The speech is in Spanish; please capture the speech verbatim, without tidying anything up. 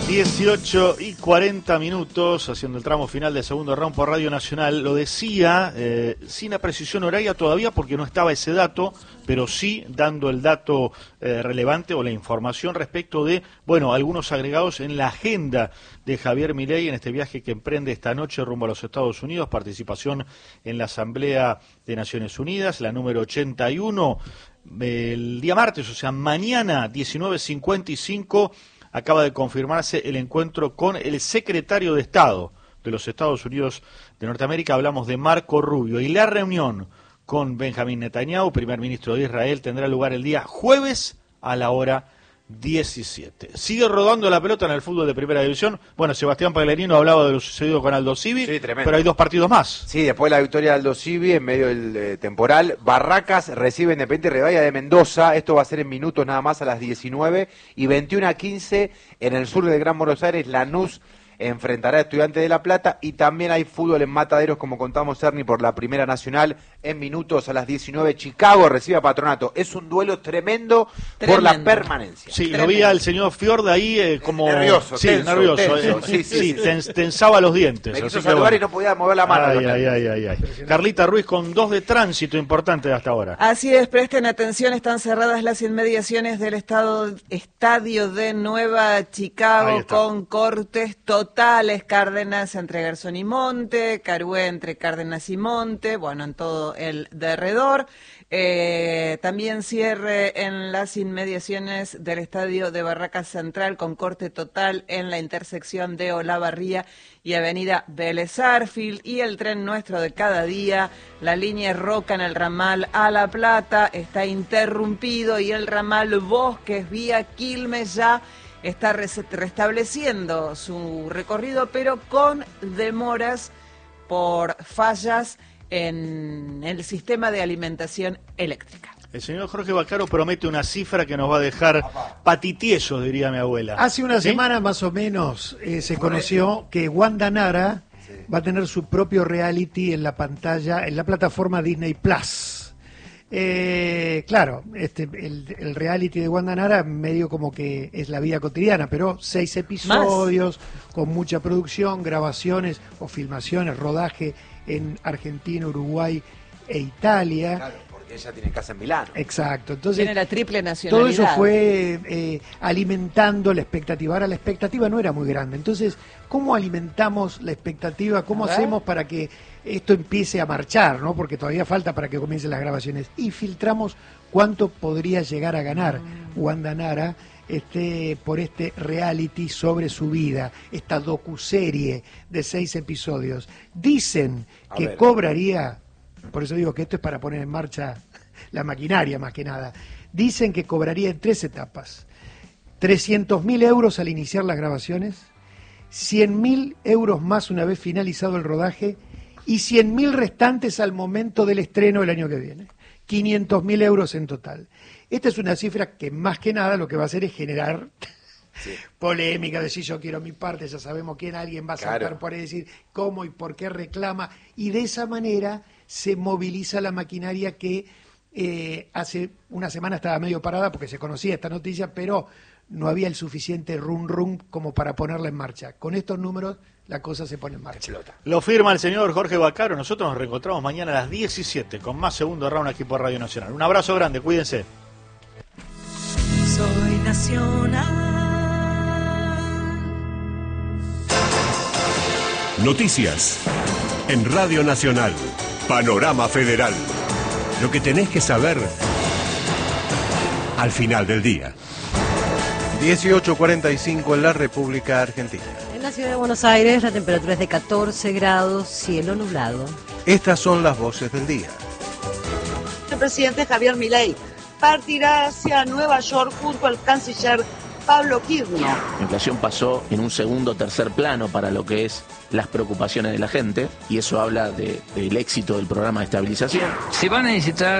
dieciocho y cuarenta minutos, haciendo el tramo final del segundo round por Radio Nacional. Lo decía eh, sin la precisión horaria todavía porque no estaba ese dato, pero sí dando el dato eh, relevante o la información respecto de, bueno, algunos agregados en la agenda de Javier Milei en este viaje que emprende esta noche rumbo a los Estados Unidos, participación en la Asamblea de Naciones Unidas, la número ochenta y uno, el día martes, o sea, mañana, diecinueve cincuenta y cinco, acaba de confirmarse el encuentro con el secretario de Estado de los Estados Unidos de Norteamérica. Hablamos de Marco Rubio. Y la reunión con Benjamín Netanyahu, primer ministro de Israel, tendrá lugar el día jueves a la hora diecisiete. Sigue rodando la pelota en el fútbol de Primera División. Bueno, Sebastián Pagliarino hablaba de lo sucedido con Aldosivi, sí, pero hay dos partidos más. Sí, después de la victoria de Aldosivi en medio del eh, temporal, Barracas recibe Independiente Rivadavia de Mendoza. Esto va a ser en minutos nada más, a las diecinueve y veintiuno a quince en el sur del Gran Buenos Aires. Lanús enfrentará a Estudiantes de La Plata, y también hay fútbol en Mataderos, como contamos, Ernie, por la Primera Nacional. En minutos a las diecinueve, Chicago recibe a Patronato. Es un duelo tremendo, tremendo. por la permanencia. Sí, tremendo. Lo vi al señor Fiord ahí eh, como... Nervioso, sí, tenso, nervioso. tenso. Eh, sí, sí, sí, sí. Tens, tensaba los dientes. Me quiso así saludar bueno. y no podía mover la mano. Ay, ay, ay, ay, ay. Carlita Ruiz con dos de tránsito importantes hasta ahora. Así es, presten atención, están cerradas las inmediaciones del estado, estadio de Nueva Chicago con cortes totales. Cárdenas entre Garzón y Monte, Carué entre Cárdenas y Monte, bueno, en todo el derredor. Eh, también cierre en las inmediaciones del estadio de Barracas Central con corte total en la intersección de Olavarría y Avenida Vélez Arfield. Y el tren nuestro de cada día, la línea Roca en el ramal a La Plata, está interrumpido, y el ramal Bosques vía Quilmes ya está restableciendo su recorrido, pero con demoras por fallas en el sistema de alimentación eléctrica. El señor Jorge Vaccaro promete una cifra que nos va a dejar patitiesos, diría mi abuela. Hace una ¿Sí? semana más o menos eh, se conoció que Wanda Nara sí. va a tener su propio reality en la pantalla, en la plataforma Disney Plus. Eh, claro, este, el, el reality de Wanda Nara medio como que es la vida cotidiana, pero seis episodios, ¿más? Con mucha producción, grabaciones o filmaciones, rodaje en Argentina, Uruguay e Italia. Claro, porque ella tiene casa en Milán. Exacto, entonces tiene la triple nacionalidad. todo eso fue eh, alimentando la expectativa. Ahora la expectativa no era muy grande, entonces ¿cómo alimentamos la expectativa? ¿Cómo hacemos para que esto empiece a marchar, ¿no? Porque todavía falta para que comiencen las grabaciones. Y filtramos cuánto podría llegar a ganar mm. Wanda Nara este, por este reality sobre su vida, esta docuserie de seis episodios. Dicen a que ver. cobraría, por eso digo que esto es para poner en marcha la maquinaria más que nada, dicen que cobraría en tres etapas. trescientos mil euros al iniciar las grabaciones, cien mil euros más una vez finalizado el rodaje, y cien mil restantes al momento del estreno el año que viene. quinientos mil euros en total. Esta es una cifra que más que nada lo que va a hacer es generar sí. polémica, decir yo quiero mi parte, ya sabemos quién, alguien va a saltar claro. por ahí, decir cómo y por qué reclama, y de esa manera se moviliza la maquinaria que eh, hace una semana estaba medio parada porque se conocía esta noticia, pero no había el suficiente rum rum como para ponerla en marcha. Con estos números la cosa se pone en marcha. Lo firma el señor Jorge Vaccaro. Nosotros nos reencontramos mañana a las diecisiete con más segundo round aquí por Radio Nacional. Un abrazo grande, cuídense. Soy Nacional. Noticias en Radio Nacional. Panorama Federal. Lo que tenés que saber al final del día. dieciocho cuarenta y cinco en la República Argentina. En la ciudad de Buenos Aires la temperatura es de catorce grados, cielo nublado. Estas son las voces del día. El presidente Javier Milei partirá hacia Nueva York junto al canciller Pablo Kirchner. La inflación pasó en un segundo o tercer plano para lo que es las preocupaciones de la gente, y eso habla de, del éxito del programa de estabilización. Se van a necesitar